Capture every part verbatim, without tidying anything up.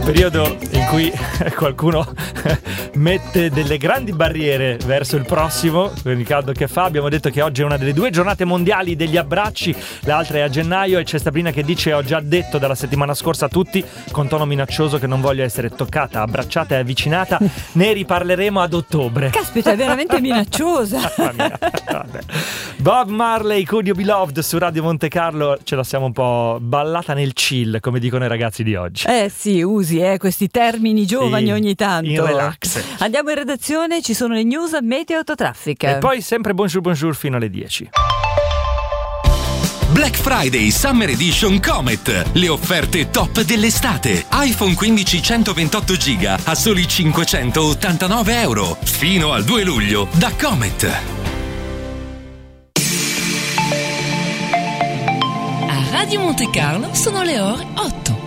Periodo in cui qualcuno mette delle grandi barriere verso il prossimo, con il caldo che fa. Abbiamo detto che oggi è una delle due giornate mondiali degli abbracci, l'altra è a gennaio, e c'è Sabrina che dice: ho già detto dalla settimana scorsa a tutti con tono minaccioso che non voglio essere toccata, abbracciata e avvicinata, ne riparleremo ad ottobre. Caspita, è veramente minacciosa. Vabbè. Bob Marley, Could You Be Loved su Radio Monte Carlo, ce la siamo un po' ballata nel chill, come dicono i ragazzi di oggi. Eh sì, usi eh, questi termini giovani, sì, ogni tanto. In relax. Andiamo in redazione, ci sono le news meteo autotraffic. E poi sempre bonjour bonjour fino alle dieci. Black Friday Summer Edition Comet. Le offerte top dell'estate. iPhone quindici centoventotto giga a soli cinquecentottantanove euro. Fino al due luglio da Comet. A Radio Monte Carlo sono le ore otto.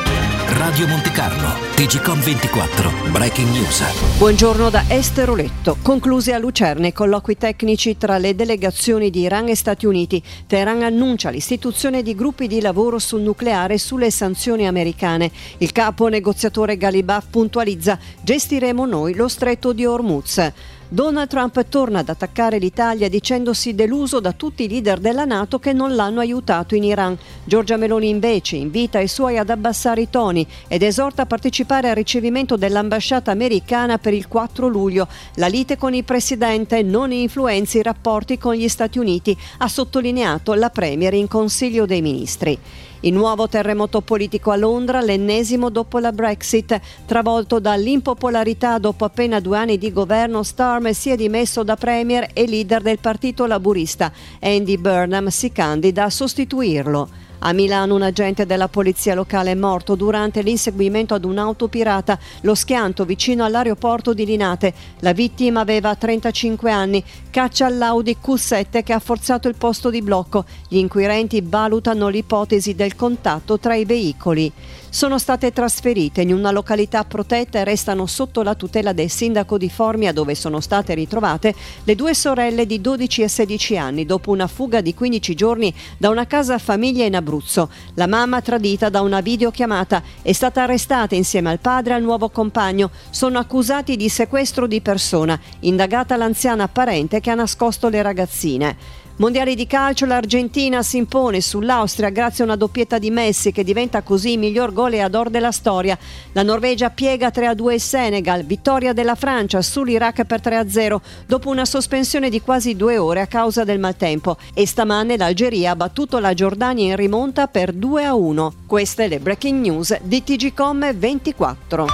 Radio Monte Carlo, T G Com ventiquattro, Breaking News. Buongiorno da Esther Oletto. Conclusi a Lucerne i colloqui tecnici tra le delegazioni di Iran e Stati Uniti. Teheran annuncia l'istituzione di gruppi di lavoro sul nucleare e sulle sanzioni americane. Il capo negoziatore Ghalibaf puntualizza: gestiremo noi lo stretto di Hormuz. Donald Trump torna ad attaccare l'Italia dicendosi deluso da tutti i leader della NATO che non l'hanno aiutato in Iran. Giorgia Meloni invece invita i suoi ad abbassare i toni ed esorta a partecipare al ricevimento dell'ambasciata americana per il quattro luglio. La lite con il presidente non influenzi i rapporti con gli Stati Uniti, ha sottolineato la Premier in Consiglio dei Ministri. Il nuovo terremoto politico a Londra, l'ennesimo dopo la Brexit. Travolto dall'impopolarità dopo appena due anni di governo, Starmer si è dimesso da Premier e leader del Partito Laburista. Andy Burnham si candida a sostituirlo. A Milano un agente della polizia locale è morto durante l'inseguimento ad un'auto pirata, lo schianto vicino all'aeroporto di Linate. La vittima aveva trentacinque anni. Caccia all'Audi Q sette che ha forzato il posto di blocco. Gli inquirenti valutano l'ipotesi del contatto tra i veicoli. Sono state trasferite in una località protetta e restano sotto la tutela del sindaco di Formia, dove sono state ritrovate le due sorelle di dodici e sedici anni dopo una fuga di quindici giorni da una casa famiglia in Abruzzo. La mamma, tradita da una videochiamata, è stata arrestata insieme al padre e al nuovo compagno. Sono accusati di sequestro di persona, indagata l'anziana parente che ha nascosto le ragazzine. Mondiali di calcio, l'Argentina si impone sull'Austria grazie a una doppietta di Messi che diventa così il miglior goleador della storia. La Norvegia piega tre a due il Senegal, vittoria della Francia sull'Iraq per tre a zero dopo una sospensione di quasi due ore a causa del maltempo, e stamane l'Algeria ha battuto la Giordania in rimonta per due a uno. Queste le breaking news di T G Com ventiquattro.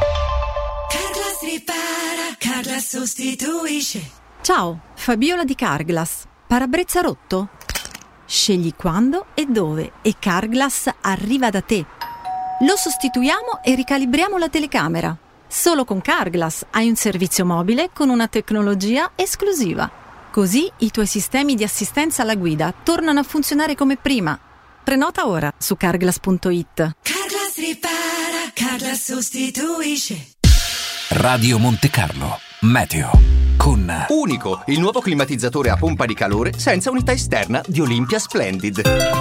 Carglass ripara, Carglass sostituisce. Ciao, Fabiola di Carglass. Parabrezza rotto? Scegli quando e dove e Carglass arriva da te. Lo sostituiamo e ricalibriamo la telecamera. Solo con Carglass hai un servizio mobile con una tecnologia esclusiva. Così i tuoi sistemi di assistenza alla guida tornano a funzionare come prima. Prenota ora su carglass punto it. Carglass ripara, Carglass sostituisce. Radio Monte Carlo, meteo. Con Unico, il nuovo climatizzatore a pompa di calore senza unità esterna di Olympia Splendid.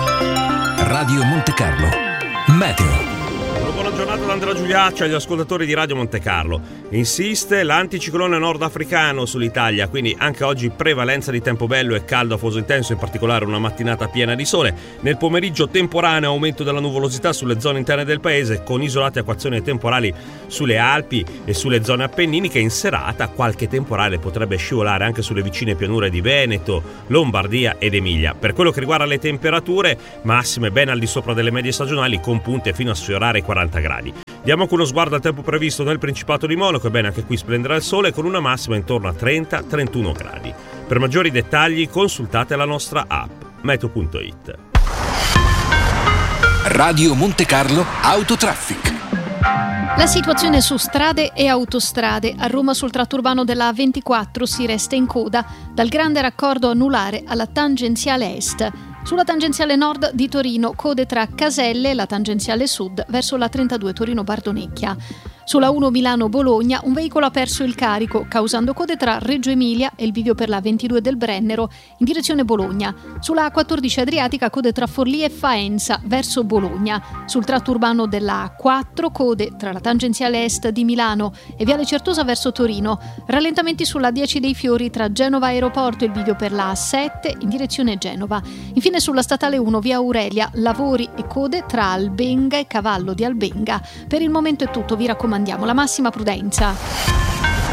Radio Monte Carlo, meteo. Buona giornata da Andrea Giuliaccio agli ascoltatori di Radio Monte Carlo. Insiste l'anticiclone nordafricano sull'Italia, quindi anche oggi prevalenza di tempo bello e caldo afoso intenso, in particolare una mattinata piena di sole. Nel pomeriggio temporaneo aumento della nuvolosità sulle zone interne del paese, con isolate acquazzoni temporali sulle Alpi e sulle zone appenniniche. In serata qualche temporale potrebbe scivolare anche sulle vicine pianure di Veneto, Lombardia ed Emilia. Per quello che riguarda le temperature, massime ben al di sopra delle medie stagionali, con punte fino a sfiorare i quaranta gradi. Diamo anche uno sguardo al tempo previsto nel Principato di Monaco. Ebbene, anche qui splenderà il sole con una massima intorno a trenta trentuno gradi. Per maggiori dettagli consultate la nostra app meteo punto it. Radio Monte Carlo Autotraffic. La situazione su strade e autostrade. A Roma sul tratto urbano della A ventiquattro si resta in coda dal grande raccordo anulare alla tangenziale est. Sulla tangenziale nord di Torino, code tra Caselle e la tangenziale sud verso la trentadue Torino-Bardonecchia. Sulla uno Milano-Bologna un veicolo ha perso il carico, causando code tra Reggio Emilia e il bivio per la ventidue del Brennero in direzione Bologna. Sulla A quattordici Adriatica code tra Forlì e Faenza verso Bologna. Sul tratto urbano della A quattro code tra la tangenziale est di Milano e Viale Certosa verso Torino. Rallentamenti sulla dieci dei Fiori tra Genova Aeroporto e il bivio per la A sette in direzione Genova. Infine sulla statale uno via Aurelia, lavori e code tra Albenga e Cavallo di Albenga. Per il momento è tutto, vi raccomandiamo la massima prudenza.